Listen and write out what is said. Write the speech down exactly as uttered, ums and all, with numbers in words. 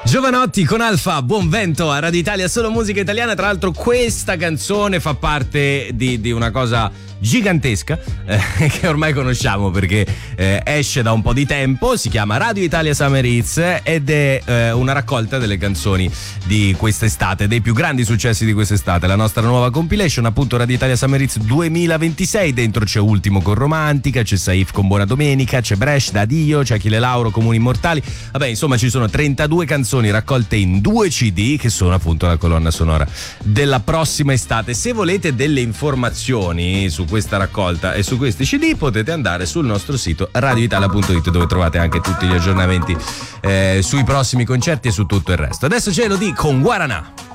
Giovanotti con Alfa, buon vento a Radio Italia, solo musica italiana. Tra l'altro questa canzone fa parte di, di una cosa gigantesca eh, che ormai conosciamo perché eh, esce da un po' di tempo, si chiama Radio Italia Summer Hits ed è eh, una raccolta delle canzoni di quest'estate, dei più grandi successi di quest'estate, la nostra nuova compilation, appunto Radio Italia Summer Hits duemilaventisei. Dentro c'è Ultimo con Romantica, c'è Saif con Buona Domenica, c'è Bresh da Dio, c'è Achille Lauro, Comuni Immortali, vabbè insomma ci sono trentadue canzoni raccolte in due C D che sono appunto la colonna sonora della prossima estate. Se volete delle informazioni su questa raccolta e su questi C D potete andare sul nostro sito radioitalia punto it, dove trovate anche tutti gli aggiornamenti eh, sui prossimi concerti e su tutto il resto. Adesso ce lo dico con Guaranà.